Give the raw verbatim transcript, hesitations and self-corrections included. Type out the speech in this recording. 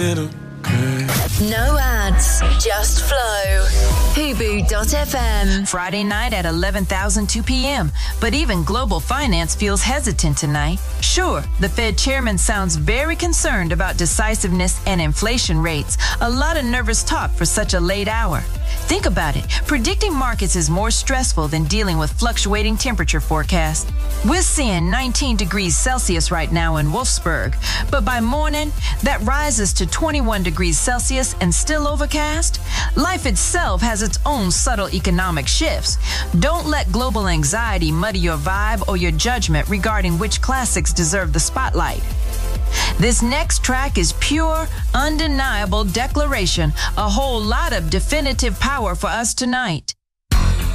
No ads, just flow. Hubu dot f m. Friday night at eleven thousand two p.m. But even global finance feels hesitant tonight. Sure, the Fed chairman sounds very concerned about decisiveness and inflation rates. A lot of nervous talk for such a late hour. Think about it. Predicting markets is more stressful than dealing with fluctuating temperature forecasts. We're seeing nineteen degrees Celsius right now in Wolfsburg, but by morning, that rises to twenty-one degrees Celsius and still overcast. Life itself has its own subtle economic shifts. Don't let global anxiety muddy your vibe or your judgment regarding which classics deserve the spotlight. This next track is pure, undeniable declaration, a whole lot of definitive power for us tonight.